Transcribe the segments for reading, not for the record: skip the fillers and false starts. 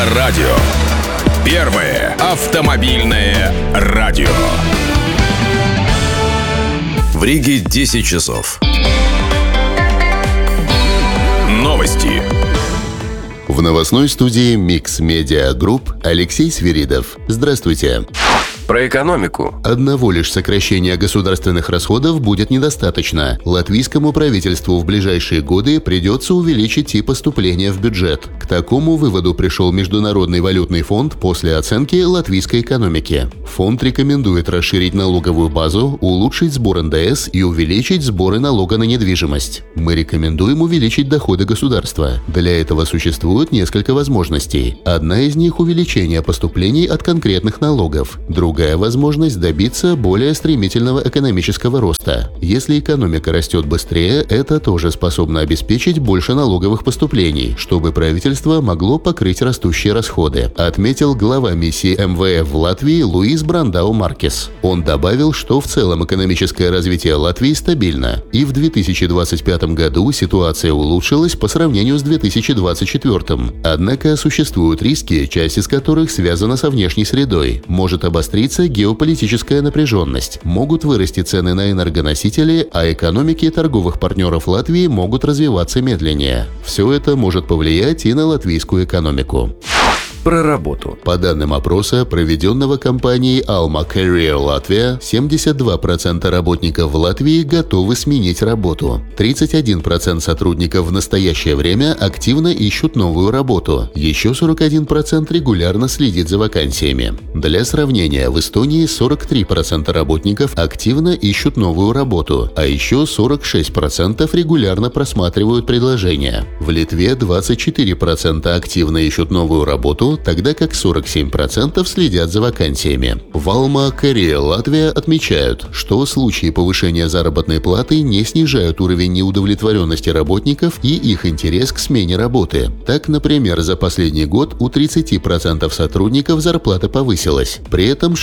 Авторадио. Первое автомобильное радио. В Риге 10 часов. Новости. В новостной студии Mix Media Group Алексей Свиридов. Здравствуйте. Про экономику. Одного лишь сокращения государственных расходов будет недостаточно. Латвийскому правительству в ближайшие годы придется увеличить и поступления в бюджет. К такому выводу пришел Международный валютный фонд после оценки латвийской экономики. Фонд рекомендует расширить налоговую базу, улучшить сбор НДС и увеличить сборы налога на недвижимость. Мы рекомендуем увеличить доходы государства. Для этого существует несколько возможностей. Одна из них – увеличение поступлений от конкретных налогов. Другая возможность добиться более стремительного экономического роста. Если экономика растет быстрее, это тоже способно обеспечить больше налоговых поступлений, чтобы правительство могло покрыть растущие расходы, отметил глава миссии МВФ в Латвии Луис Брандау Маркес. Он добавил, что в целом экономическое развитие Латвии стабильно, и в 2025 году ситуация улучшилась по сравнению с 2024. Однако существуют риски, часть из которых связана со внешней средой. Может обостриться геополитическая напряженность, могут вырасти цены на энергоносители, а экономики торговых партнеров Латвии могут развиваться медленнее. Все это может повлиять и на латвийскую экономику. Про работу. По данным опроса, проведенного компанией Alma Career Latvia, 72% работников в Латвии готовы сменить работу. 31% сотрудников в настоящее время активно ищут новую работу. Еще 41% регулярно следит за вакансиями. Для сравнения, в Эстонии 43% работников активно ищут новую работу, а еще 46% регулярно просматривают предложения. В Литве 24% активно ищут новую работу, тогда как 47% следят за вакансиями. В Alma Career Latvia отмечают, что случаи повышения заработной платы не снижают уровень неудовлетворенности работников и их интерес к смене работы. Так, например, за последний год у 30% сотрудников зарплата повысилась. При этом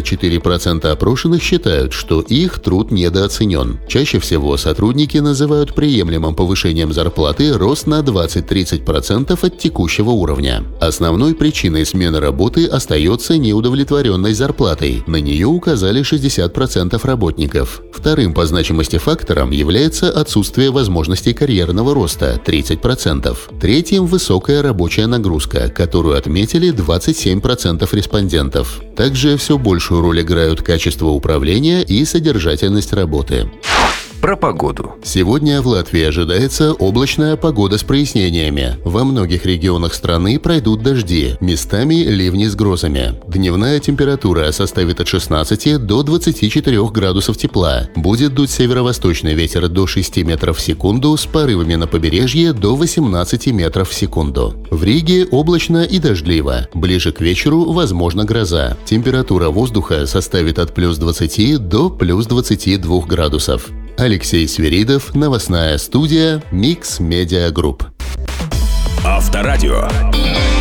64% опрошенных считают, что их труд недооценен. Чаще всего сотрудники называют приемлемым повышением зарплаты рост на 20-30% от текущего уровня. Основной причиной смены работы остается неудовлетворенность зарплатой. На нее указали 60% работников. Вторым по значимости фактором является отсутствие возможностей карьерного роста – 30%. Третьим – высокая рабочая нагрузка, которую отметили 27% респондентов. Также все большую роль играют качество управления и содержательность работы. Про погоду. Сегодня в Латвии ожидается облачная погода с прояснениями. Во многих регионах страны пройдут дожди, местами ливни с грозами. Дневная температура составит от 16 до 24 градусов тепла. Будет дуть северо-восточный ветер до 6 метров в секунду с порывами на побережье до 18 метров в секунду. В Риге облачно и дождливо. Ближе к вечеру возможна гроза. Температура воздуха составит от плюс 20 до плюс 22 градусов. Алексей Свиридов, новостная студия Mix Media Group. Авторадио.